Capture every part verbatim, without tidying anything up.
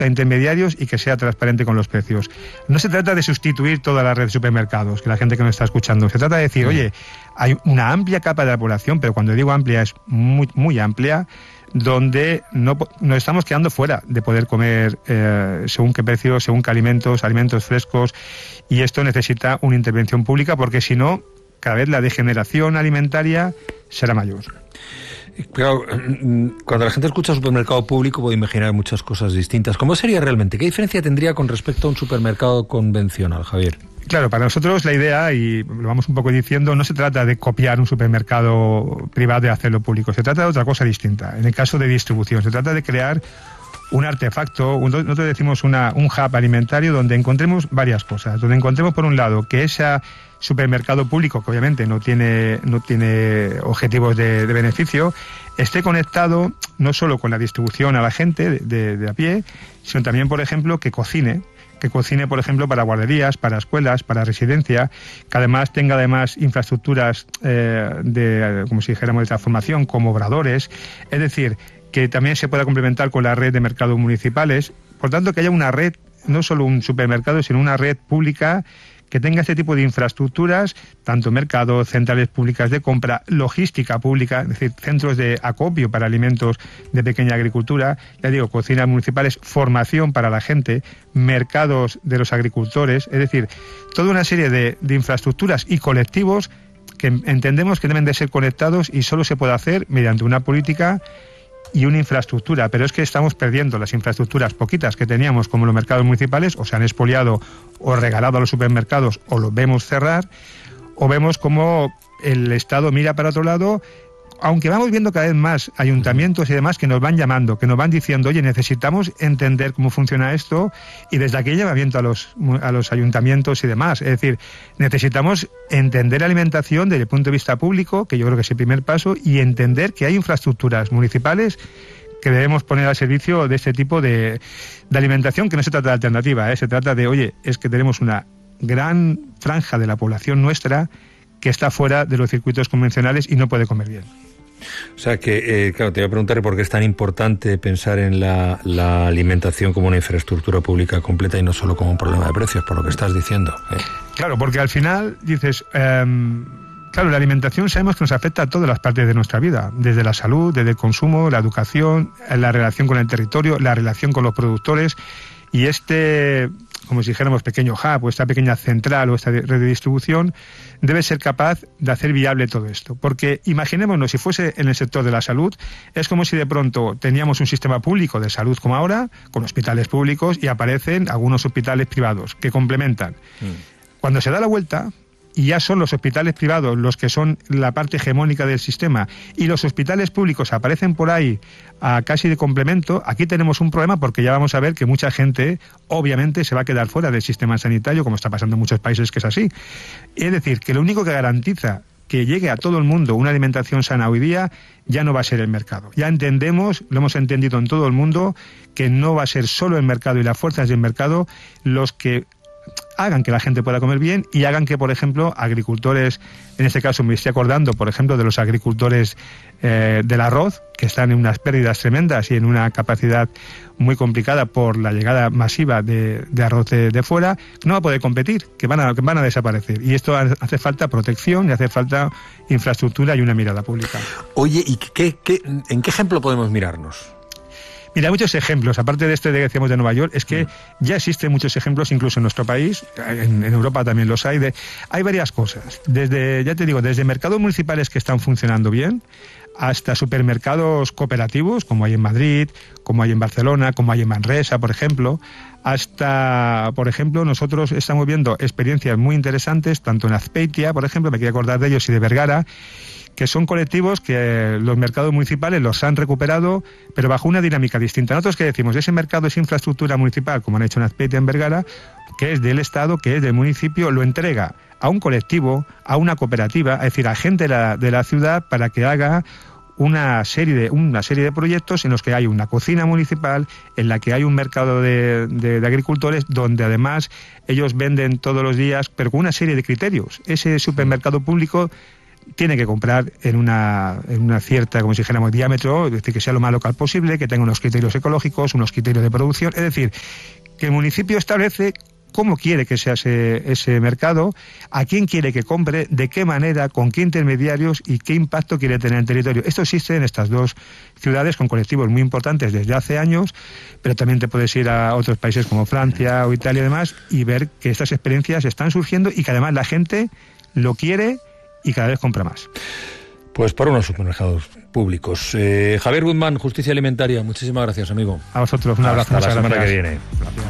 a intermediarios y que sea transparente con los precios. No se trata de sustituir toda la red de supermercados, que la gente que nos está escuchando, se trata de decir, oye, hay una amplia capa de la población, pero cuando digo amplia es muy, muy amplia, donde no nos estamos quedando fuera de poder comer eh, según qué precios, según qué alimentos, alimentos frescos, y esto necesita una intervención pública, porque si no, cada vez la degeneración alimentaria será mayor. Claro, cuando la gente escucha supermercado público puede imaginar muchas cosas distintas. ¿Cómo sería realmente? ¿Qué diferencia tendría con respecto a un supermercado convencional, Javier? Claro, para nosotros la idea, y lo vamos un poco diciendo, no se trata de copiar un supermercado privado y hacerlo público, se trata de otra cosa distinta. En el caso de distribución, se trata de crear un artefacto, un, nosotros decimos una, un hub alimentario donde encontremos varias cosas, donde encontremos por un lado que ese supermercado público, que obviamente no tiene, no tiene objetivos de, de beneficio, esté conectado no solo con la distribución a la gente de, de, de a pie, sino también, por ejemplo, que cocine, que cocine, por ejemplo, para guarderías, para escuelas, para residencia, que además tenga además infraestructuras eh, de, como si dijéramos, de transformación, como obradores, es decir, que también se pueda complementar con la red de mercados municipales, por tanto que haya una red, no solo un supermercado, sino una red pública que tenga este tipo de infraestructuras, tanto mercados, centrales públicas de compra, logística pública, es decir, centros de acopio para alimentos de pequeña agricultura, ya digo, cocinas municipales, formación para la gente, mercados de los agricultores, es decir, toda una serie de, de infraestructuras y colectivos que entendemos que deben de ser conectados y solo se puede hacer mediante una política y una infraestructura, pero es que estamos perdiendo las infraestructuras poquitas que teníamos, como los mercados municipales, o se han expoliado o regalado a los supermercados, o los vemos cerrar, o vemos como el Estado mira para otro lado, aunque vamos viendo cada vez más ayuntamientos y demás que nos van llamando, que nos van diciendo, oye, necesitamos entender cómo funciona esto, y desde aquí llamamiento a los, a los ayuntamientos y demás. Es decir, necesitamos entender alimentación desde el punto de vista público, que yo creo que es el primer paso, y entender que hay infraestructuras municipales que debemos poner al servicio de este tipo de, de alimentación, que no se trata de alternativa, ¿eh? Se trata de, oye, es que tenemos una gran franja de la población nuestra que está fuera de los circuitos convencionales y no puede comer bien. O sea que, eh, claro, te voy a preguntar por qué es tan importante pensar en la, la alimentación como una infraestructura pública completa y no solo como un problema de precios, por lo que estás diciendo. ¿eh? Claro, porque al final dices, eh, claro, la alimentación sabemos que nos afecta a todas las partes de nuestra vida, desde la salud, desde el consumo, la educación, la relación con el territorio, la relación con los productores, y este, como si dijéramos, pequeño hub o esta pequeña central o esta red de distribución debe ser capaz de hacer viable todo esto. Porque imaginémonos, si fuese en el sector de la salud, es como si de pronto teníamos un sistema público de salud como ahora, con hospitales públicos, y aparecen algunos hospitales privados que complementan. Mm. Cuando se da la vuelta, y ya son los hospitales privados los que son la parte hegemónica del sistema, y los hospitales públicos aparecen por ahí a casi de complemento, aquí tenemos un problema, porque ya vamos a ver que mucha gente obviamente se va a quedar fuera del sistema sanitario, como está pasando en muchos países que es así. Es decir, que lo único que garantiza que llegue a todo el mundo una alimentación sana hoy día ya no va a ser el mercado. Ya entendemos, lo hemos entendido en todo el mundo, que no va a ser solo el mercado y las fuerzas del mercado los que hagan que la gente pueda comer bien y hagan que, por ejemplo, agricultores, en este caso me estoy acordando, por ejemplo, de los agricultores eh, del arroz, que están en unas pérdidas tremendas y en una capacidad muy complicada por la llegada masiva de, de arroz de, de fuera, no va a poder competir, que van a, que van a desaparecer. Y esto hace falta protección y hace falta infraestructura y una mirada pública. Oye, ¿y qué, qué, en qué ejemplo podemos mirarnos? Mira, hay muchos ejemplos, aparte de este que decíamos de Nueva York, es que ya existen muchos ejemplos, incluso en nuestro país, en, en Europa también los hay, de, hay varias cosas, desde, ya te digo, desde mercados municipales que están funcionando bien, hasta supermercados cooperativos, como hay en Madrid, como hay en Barcelona, como hay en Manresa, por ejemplo, hasta, por ejemplo, nosotros estamos viendo experiencias muy interesantes, tanto en Azpeitia, por ejemplo, me quiero acordar de ellos, y de Vergara, que son colectivos que los mercados municipales los han recuperado, pero bajo una dinámica distinta. Nosotros que decimos, ese mercado es infraestructura municipal, como han hecho en Azpeitia, en Vergara, que es del Estado, que es del municipio, lo entrega a un colectivo, a una cooperativa, es decir, a gente de la, de la ciudad, para que haga una serie de una serie de proyectos en los que hay una cocina municipal, en la que hay un mercado de, de, de agricultores, donde además ellos venden todos los días, pero con una serie de criterios. Ese supermercado público tiene que comprar en una, en una cierta, como si dijéramos, diámetro, es decir, que sea lo más local posible, que tenga unos criterios ecológicos, unos criterios de producción, es decir, que el municipio establece cómo quiere que sea ese, ese mercado, a quién quiere que compre, de qué manera, con qué intermediarios y qué impacto quiere tener en el territorio. Esto existe en estas dos ciudades con colectivos muy importantes desde hace años, pero también te puedes ir a otros países como Francia o Italia y demás y ver que estas experiencias están surgiendo y que además la gente lo quiere y cada vez compra más. Pues por unos supermercados públicos. Eh, Javier Guzmán, Justicia Alimentaria, muchísimas gracias, amigo. A vosotros, un abrazo. Hasta la semana que viene. Gracias.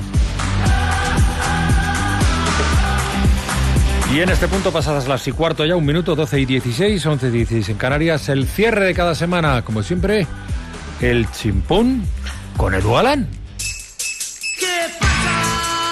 Y en este punto, pasadas las y cuarto ya, un minuto, doce y dieciséis, once y dieciséis en Canarias, el cierre de cada semana, como siempre, el chimpún con Edu Galán. ¿Qué pasa?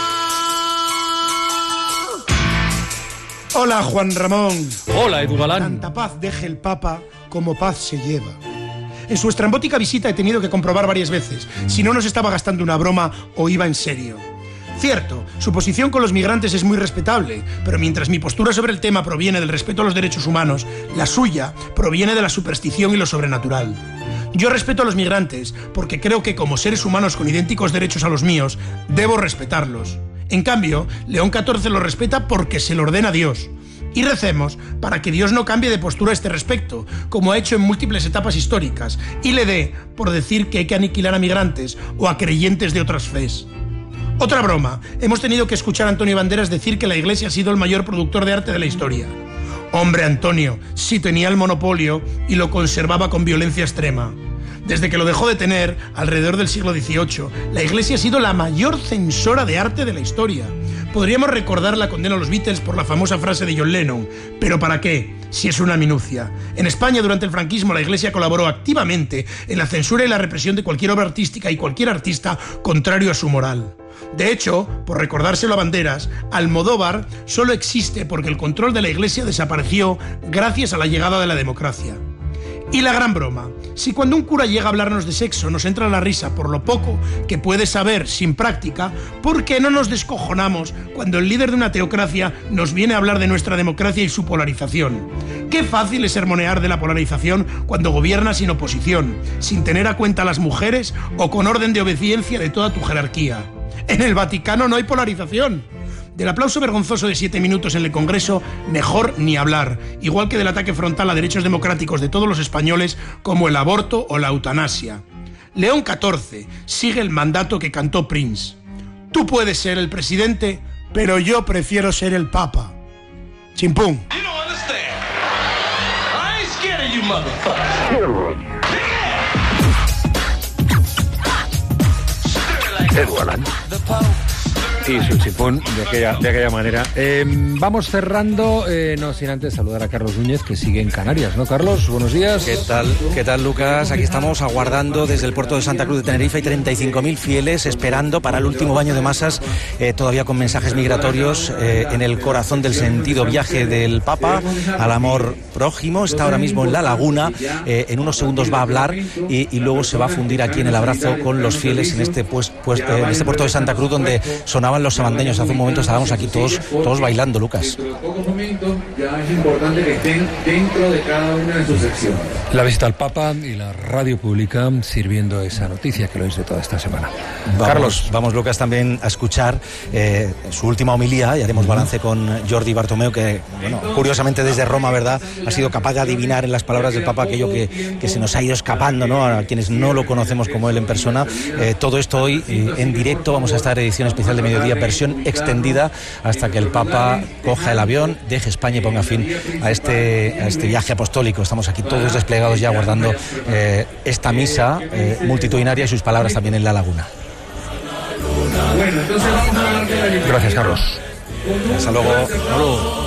Hola, Juan Ramón. Hola, Edu Galán. Tanta paz deje el Papa como paz se lleva. En su estrambótica visita he tenido que comprobar varias veces si no nos estaba gastando una broma o iba en serio. Cierto, su posición con los migrantes es muy respetable, pero mientras mi postura sobre el tema proviene del respeto a los derechos humanos, la suya proviene de la superstición y lo sobrenatural. Yo respeto a los migrantes porque creo que como seres humanos con idénticos derechos a los míos, debo respetarlos. En cambio, León catorce lo respeta porque se lo ordena Dios. Y recemos para que Dios no cambie de postura a este respecto, como ha hecho en múltiples etapas históricas, y le dé por decir que hay que aniquilar a migrantes o a creyentes de otras fes. Otra broma, hemos tenido que escuchar a Antonio Banderas decir que la Iglesia ha sido el mayor productor de arte de la historia. Hombre, Antonio, sí tenía el monopolio y lo conservaba con violencia extrema. Desde que lo dejó de tener, alrededor del siglo dieciocho, la Iglesia ha sido la mayor censora de arte de la historia. Podríamos recordar la condena a los Beatles por la famosa frase de John Lennon, ¿pero para qué? Si es una minucia. En España, durante el franquismo, la Iglesia colaboró activamente en la censura y la represión de cualquier obra artística y cualquier artista contrario a su moral. De hecho, por recordárselo a Banderas, Almodóvar solo existe porque el control de la Iglesia desapareció gracias a la llegada de la democracia. Y la gran broma, si cuando un cura llega a hablarnos de sexo nos entra la risa por lo poco que puede saber sin práctica, ¿por qué no nos descojonamos cuando el líder de una teocracia nos viene a hablar de nuestra democracia y su polarización? Qué fácil es sermonear de la polarización cuando gobiernas sin oposición, sin tener a cuenta a las mujeres o con orden de obediencia de toda tu jerarquía. En el Vaticano no hay polarización. Del aplauso vergonzoso de siete minutos en el Congreso, mejor ni hablar, igual que del ataque frontal a derechos democráticos de todos los españoles como el aborto o la eutanasia. León catorce sigue el mandato que cantó Prince. Tú puedes ser el presidente, pero yo prefiero ser el Papa. Chimpún. Edu Galán. Y su chipón de aquella, de aquella manera. Eh, vamos cerrando, eh, no sin antes saludar a Carlos Núñez, que sigue en Canarias, ¿no, Carlos? Buenos días. ¿Qué tal, qué tal, Lucas? Aquí estamos aguardando desde el puerto de Santa Cruz de Tenerife. Hay treinta y cinco mil fieles esperando para el último baño de masas, eh, todavía con mensajes migratorios eh, en el corazón del sentido viaje del Papa al amor prójimo. Está ahora mismo en la laguna, eh, en unos segundos va a hablar y, y luego se va a fundir aquí en el abrazo con los fieles en este, pues, pues, eh, en este puerto de Santa Cruz, donde sonaban los sabandeños. Hace un momento estábamos aquí todos, todos bailando, Lucas. Pero en pocos momentos ya es importante que estén dentro de cada una de sus secciones. La visita al Papa y la radio pública sirviendo esa noticia que lo es de toda esta semana. Vamos, Carlos. Vamos, Lucas, también a escuchar eh, su última homilía y haremos balance con Jordi Bartomeu, que, bueno, curiosamente desde Roma, ¿verdad?, ha sido capaz de adivinar en las palabras del Papa aquello que, que se nos ha ido escapando, ¿no?, a quienes no lo conocemos como él en persona. Eh, todo esto hoy eh, en directo. Vamos a estar edición especial de Mediodía, versión extendida hasta que el Papa coja el avión, deje España y ponga fin a este, a este viaje apostólico. Estamos aquí todos desplegados ya guardando eh, esta misa eh, multitudinaria y sus palabras también en la laguna. Bueno, entonces vamos a hablar de la... Gracias, Carlos. Hasta luego. Hasta luego.